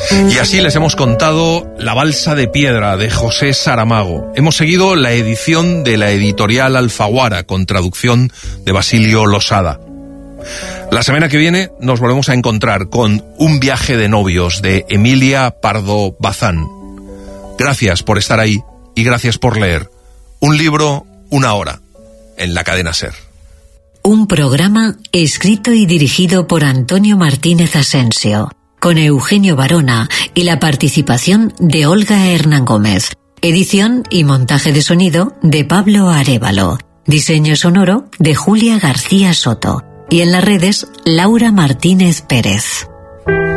Y así les hemos contado La balsa de piedra de José Saramago. Hemos seguido la edición de la editorial Alfaguara con traducción de Basilio Losada. La semana que viene nos volvemos a encontrar con Un viaje de novios de Emilia Pardo Bazán. Gracias por estar ahí y gracias por leer. Un libro, una hora, en la cadena SER. Un programa escrito y dirigido por Antonio Martínez Asensio, con Eugenio Barona y la participación de Olga Hernán Gómez. Edición y montaje de sonido de Pablo Arévalo. Diseño sonoro de Julia García Soto. Y en las redes, Laura Martínez Pérez.